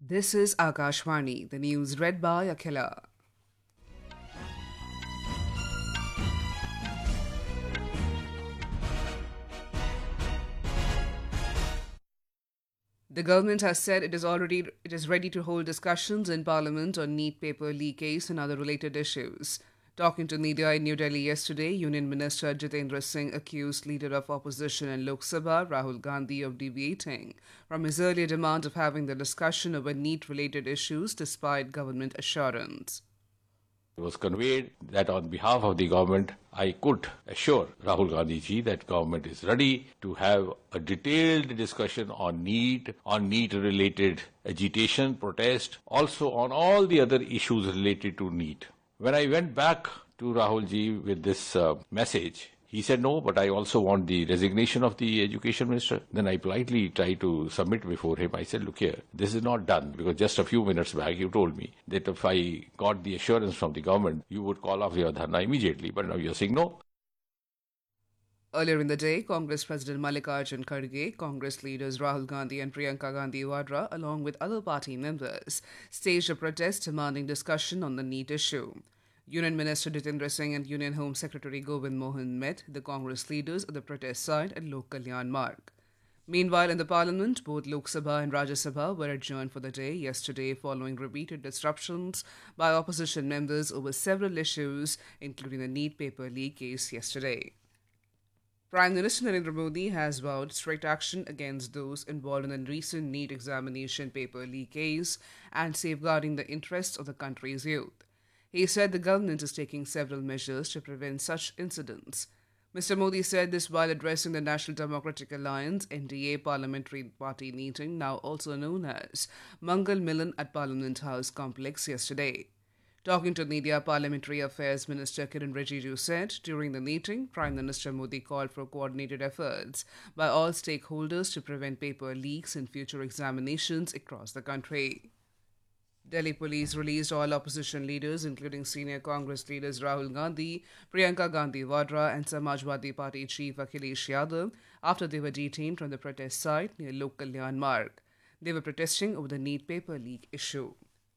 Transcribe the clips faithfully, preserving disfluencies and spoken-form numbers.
This is Akashvani, the news read by Akhila. The government has said it is already it is ready to hold discussions in Parliament on NEET paper leak case and other related issues. Talking to media in New Delhi yesterday, Union Minister Jitendra Singh accused Leader of Opposition in Lok Sabha, Rahul Gandhi, of deviating from his earlier demand of having the discussion over NEET-related issues despite government assurance. It was conveyed that on behalf of the government, I could assure Rahul Gandhi ji that government is ready to have a detailed discussion on NEET, on NEET-related agitation, protest, also on all the other issues related to NEET. When I went back to Rahul ji with this uh, message, he said, no, but I also want the resignation of the education minister. Then I politely tried to submit before him. I said, look here, this is not done because just a few minutes back you told me that if I got the assurance from the government, you would call off your dharna immediately. But now you're saying no. Earlier in the day, Congress President Mallikarjun Kharge, Congress leaders Rahul Gandhi and Priyanka Gandhi Vadra, along with other party members, staged a protest demanding discussion on the NEET issue. Union Minister Jitendra Singh and Union Home Secretary Govind Mohan met the Congress leaders at the protest site at Lok Kalyan Marg. Meanwhile, in the Parliament, both Lok Sabha and Rajya Sabha were adjourned for the day yesterday following repeated disruptions by opposition members over several issues, including the NEET paper leak case yesterday. Prime Minister Narendra Modi has vowed strict action against those involved in the recent NEET examination paper leak case and safeguarding the interests of the country's youth. He said the government is taking several measures to prevent such incidents. Mister Modi said this while addressing the National Democratic Alliance N D A Parliamentary Party meeting, now also known as Mangal Milan at Parliament House Complex yesterday. Talking to media, Parliamentary Affairs Minister Kiren Rijiju said during the meeting, Prime Minister Modi called for coordinated efforts by all stakeholders to prevent paper leaks in future examinations across the country. Delhi police released all opposition leaders, including senior Congress leaders Rahul Gandhi, Priyanka Gandhi Vadra, and Samajwadi Party chief Akhilesh Yadav, after they were detained from the protest site near Lok Kalyan Marg. They were protesting over the NEET paper leak issue.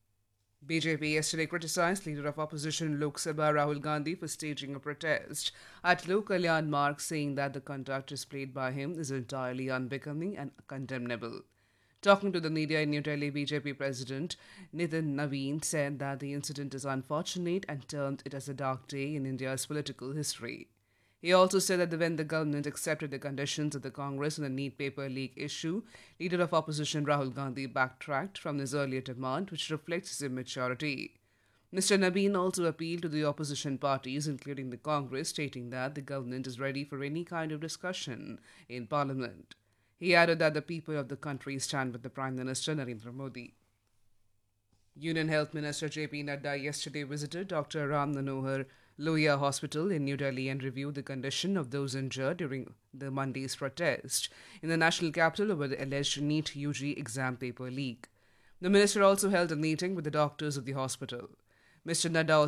B J P yesterday criticized Leader of Opposition in Lok Sabha Rahul Gandhi for staging a protest at Lok Kalyan Marg, saying that the conduct displayed by him is entirely unbecoming and condemnable. Talking to the media in New Delhi, B J P President Nitin Naveen said that the incident is unfortunate and termed it as a dark day in India's political history. He also said that when the government accepted the conditions of the Congress on the NEET paper leak issue, Leader of Opposition Rahul Gandhi backtracked from his earlier demand, which reflects his immaturity. Mister Naveen also appealed to the opposition parties, including the Congress, stating that the government is ready for any kind of discussion in Parliament. He added that the people of the country stand with the Prime Minister Narendra Modi. Union Health Minister J P Nadda yesterday visited Doctor Ram Manohar Lohia Hospital in New Delhi and reviewed the condition of those injured during the Monday's protest in the national capital over the alleged NEET U G exam paper leak. The minister also held a meeting with the doctors of the hospital. Mister Nadda